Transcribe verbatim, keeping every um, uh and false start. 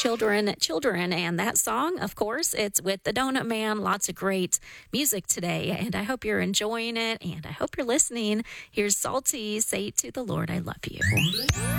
Children, Children. And that song, of course, it's with the Donut Man. Lots of great music today. And I hope you're enjoying it. And I hope you're listening. Here's Salty. Say to the Lord, I love you.